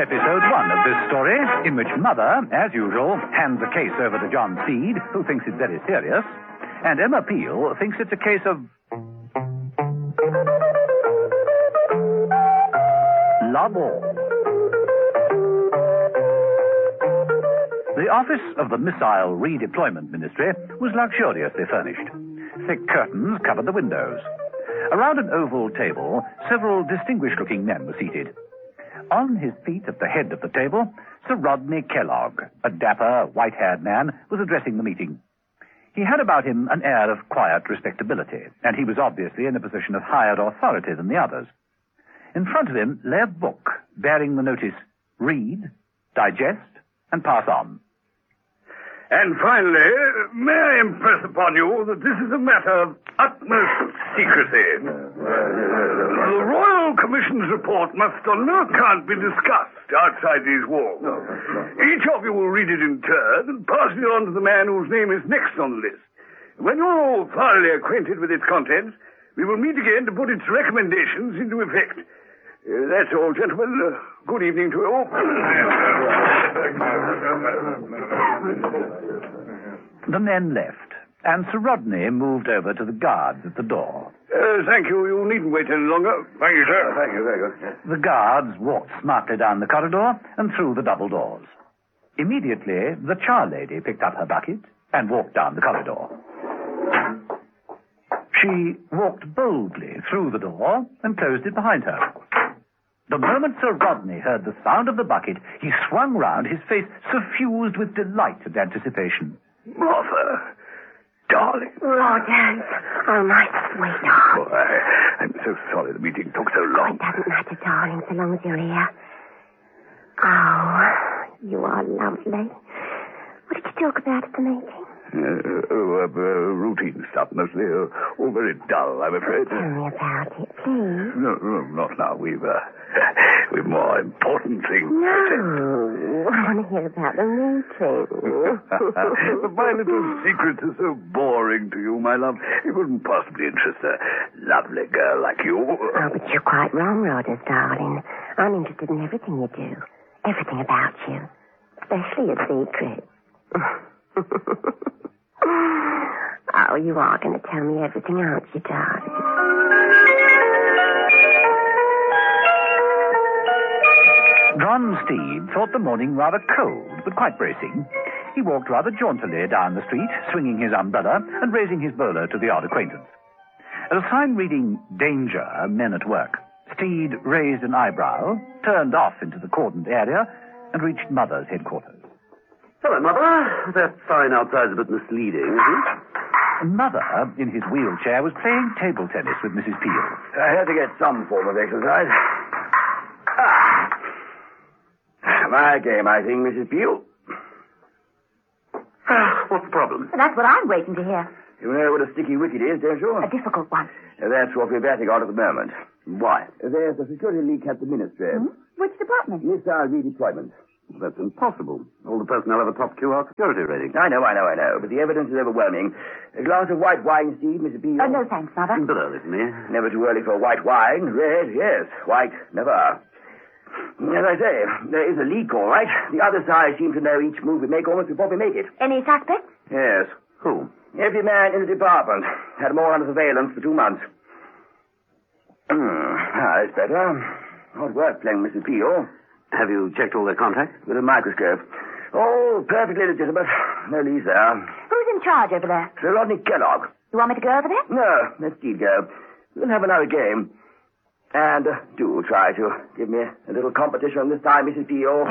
episode 1 of this story, in which Mother, as usual, hands a case over to John Speed, who thinks it's very serious, and Emma Peel thinks it's a case of love all. The office of the Missile Redeployment Ministry was luxuriously furnished. Thick curtains covered the windows. Around an oval table, several distinguished-looking men were seated. On his feet at the head of the table, Sir Rodney Kellogg, a dapper, white-haired man, was addressing the meeting. He had about him an air of quiet respectability, and he was obviously in a position of higher authority than the others. In front of him lay a book bearing the notice, Read, Digest, and Pass On. And finally, may I impress upon you that this is a matter of utmost secrecy. The Royal Commission's report must on no account be discussed outside these walls. Each of you will read it in turn and pass it on to the man whose name is next on the list. When you're all thoroughly acquainted with its contents, we will meet again to put its recommendations into effect. That's all, gentlemen. Good evening to you all. The men left, and Sir Rodney moved over to the guards at the door. Thank you. You needn't wait any longer. Thank you, sir. Thank you. Very good. The guards walked smartly down the corridor and through the double doors. Immediately, the char-lady picked up her bucket and walked down the corridor. She walked boldly through the door and closed it behind her. The moment Sir Rodney heard the sound of the bucket, he swung round, his face suffused with delight and anticipation. Martha, darling. Roger, oh, my sweetheart. Oh, I'm so sorry the meeting took so long. It doesn't matter, darling, so long as you're here. Oh, you are lovely. What did you talk about at the meeting? Routine stuff, mostly. All very dull, I'm afraid. Tell me about it, please. No, not now. We've more important things. No, I want to hear about the meeting. My little secrets are so boring to you, my love. It wouldn't possibly interest a lovely girl like you. Oh, but you're quite wrong, Rogers, darling. I'm interested in everything you do. Everything about you. Especially your secrets. Oh, you are going to tell me everything, aren't you, darling? John Steed thought the morning rather cold, but quite bracing. He walked rather jauntily down the street, swinging his umbrella and raising his bowler to the odd acquaintance. At a sign reading, Danger, Men at Work, Steed raised an eyebrow, turned off into the cordoned area, and reached Mother's headquarters. Hello, Mother. That sign outside's a bit misleading, isn't it? Mother, in his wheelchair, was playing table tennis with Mrs. Peel. I had to get some form of exercise. My game, I think, Mrs. Peel. What's the problem? That's what I'm waiting to hear. You know what a sticky wicket is, don't you? A difficult one. That's what we're batting on at the moment. Why? There's a security leak at the ministry. Which department? Missile redeployment. That's impossible. All the personnel have a top QR security rating. I know. But the evidence is overwhelming. A glass of white wine, Steve, Mrs. Peel. Oh, no, thanks, Mother. But early for me. Never too early for white wine. Red, yes. White, never. As I say, there is a leak, all right. The other side seems to know each move we make almost before we make it. Any suspects? Yes. Who? Every man in the department. Had them all under surveillance for 2 months. That's better. Hard work playing Mrs. Peel. Have you checked all their contacts? With a microscope. Oh, perfectly legitimate. No leads there. Who's in charge over there? Sir Rodney Kellogg. You want me to go over there? No, let Steve go. We'll have another game. And do try to give me a little competition this time, Mrs. Peel.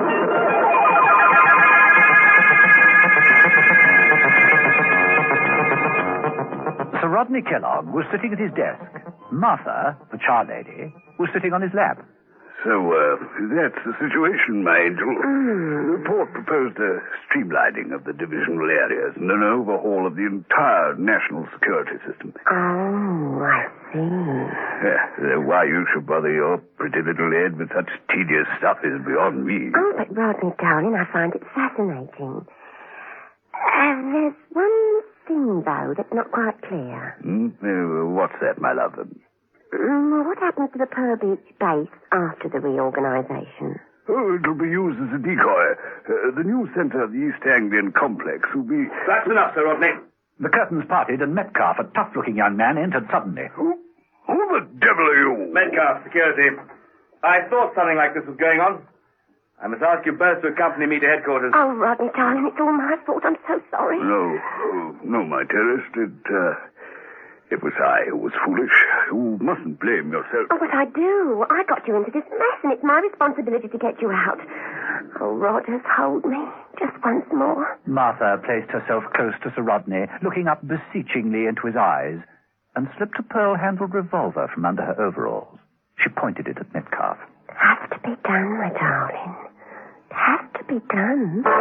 Sir Rodney Kellogg was sitting at his desk. Martha, the char-lady, was sitting on his lap. So, that's the situation, my angel. The report proposed a streamlining of the divisional areas and an overhaul of the entire national security system. Oh, I see. Why you should bother your pretty little head with such tedious stuff is beyond me. Oh, but Rodney, darling, I find it fascinating. There's one thing, though, that's not quite clear. What's that, my love? What happened to the Pearl Beach base after the reorganization? Oh, it'll be used as a decoy. The new centre of the East Anglian complex will be... That's enough, Sir Rodney. The curtains parted, and Metcalf, a tough-looking young man, entered suddenly. Who the devil are you? Metcalf, security. I thought something like this was going on. I must ask you both to accompany me to headquarters. Oh, Rodney, darling, it's all my fault. I'm so sorry. No, my dearest. It was I who was foolish. You mustn't blame yourself. Oh, but I do. I got you into this mess, and it's my responsibility to get you out. Oh, Rod, just hold me. Just once more. Martha placed herself close to Sir Rodney, looking up beseechingly into his eyes, and slipped a pearl-handled revolver from under her overalls. She pointed it at Metcalf. It has to be done, my darling. It has to be done.